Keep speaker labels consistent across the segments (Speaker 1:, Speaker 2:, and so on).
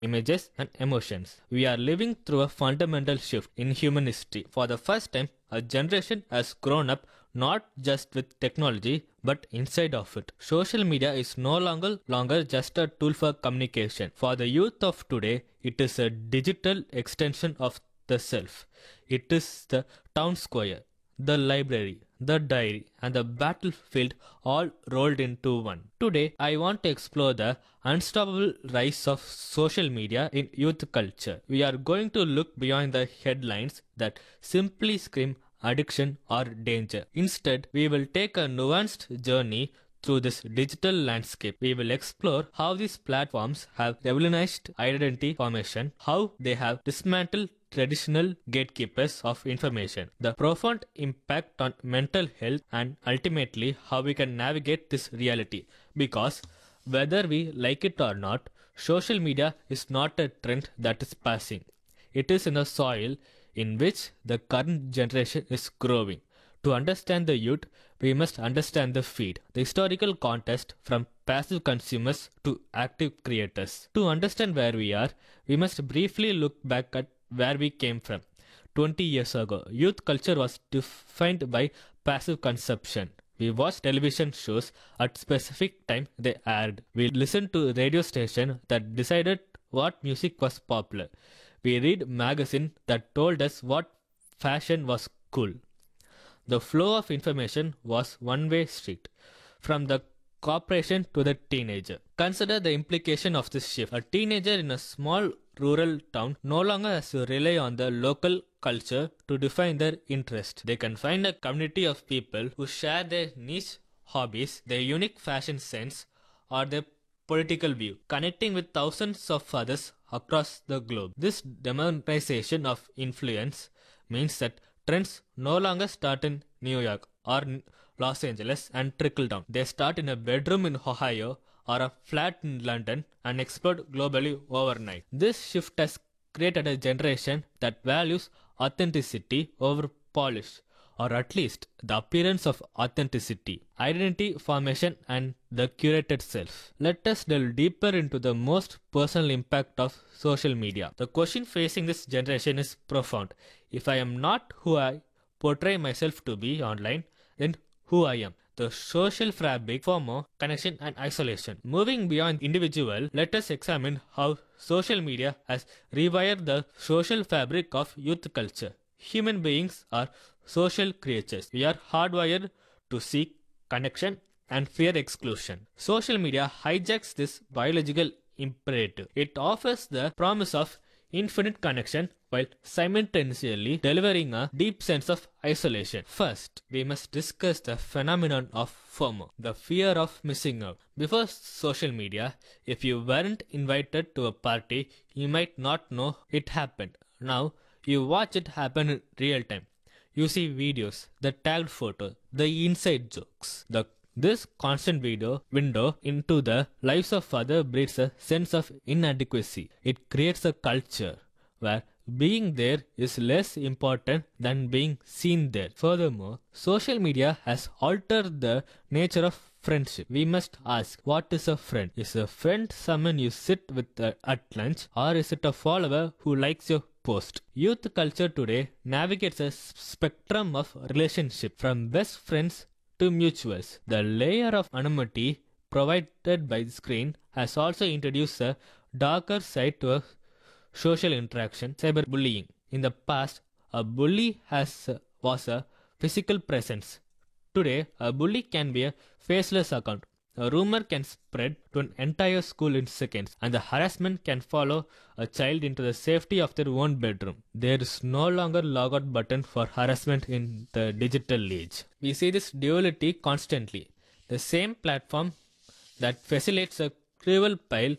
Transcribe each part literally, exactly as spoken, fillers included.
Speaker 1: images, and emotions. We are living through a fundamental shift in human history. For the first time, a generation has grown up not just with technology but inside of it. Social media is no longer longer just a tool for communication. For the youth of today, it is a digital extension of the self. It is the town square, the library, the diary, and the battlefield all rolled into one. Today, I want to explore the unstoppable rise of social media in youth culture. We are going to look beyond the headlines that simply scream addiction or danger. Instead, we will take a nuanced journey through this digital landscape. We will explore how these platforms have revolutionized identity formation, how they have dismantled traditional gatekeepers of information, the profound impact on mental health, and ultimately how we can navigate this reality. Because whether we like it or not, social media is not a trend that is passing. It is in the soil in which the current generation is growing. To understand the youth, we must understand the feed, the historical context from passive consumers to active creators. To understand where we are, we must briefly look back at where we came from. twenty years ago, youth culture was defined by passive consumption. We watched television shows at specific time they aired. We listened to radio station that decided what music was popular. We read magazine that told us what fashion was cool. The flow of information was one-way street, from the corporation to the teenager. Consider the implication of this shift. A teenager in a small rural town no longer has to rely on the local culture to define their interest. They can find a community of people who share their niche hobbies, their unique fashion sense, or their political view, connecting with thousands of others across the globe. This democratization of influence means that trends no longer start in New York or Los Angeles and trickle down. They start in a bedroom in Ohio or a flat in London and explode globally overnight. This shift has created a generation that values authenticity over polish, or at least the appearance of authenticity, identity formation, and the curated self. Let us delve deeper into the most personal impact of social media. The question facing this generation is profound. If I am not who I portray myself to be online, then who I am? The social fabric, FOMO, connection, and isolation. Moving beyond individual, let us examine how social media has rewired the social fabric of youth culture. Human beings are social creatures. We are hardwired to seek connection and fear exclusion. Social media hijacks this biological imperative. It offers the promise of infinite connection while simultaneously delivering a deep sense of isolation. First, we must discuss the phenomenon of FOMO, the fear of missing out. Before social media, if you weren't invited to a party, you might not know it happened. Now, you watch it happen in real time. You see videos, the tagged photo, the inside jokes. The this constant video window into the lives of others breeds a sense of inadequacy. It creates a culture where being there is less important than being seen there. Furthermore, social media has altered the nature of friendship. We must ask, what is a friend? Is a friend someone you sit with uh, at lunch, or is it a follower who likes your post? Youth culture today navigates a spectrum of relationship, from best friends to mutuals. The layer of anonymity provided by the screen has also introduced a darker side to a social interaction, cyberbullying. In the past, a bully has was a physical presence. Today, a bully can be a faceless account. A rumor can spread to an entire school in seconds, and the harassment can follow a child into the safety of their own bedroom. There is no longer logout button for harassment in the digital age. We see this duality constantly. The same platform that facilitates a cruel pile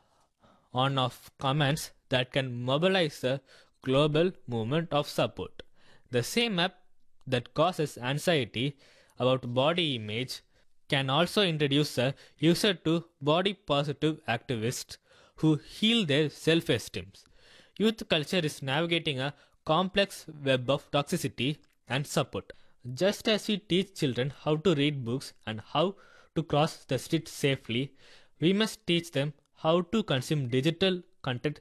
Speaker 1: on of comments that can mobilize a global movement of support. The same app that causes anxiety about body image can also introduce a user to body positive activists who heal their self-esteem. Youth culture is navigating a complex web of toxicity and support. Just as we teach children how to read books and how to cross the street safely, we must teach them how to consume digital content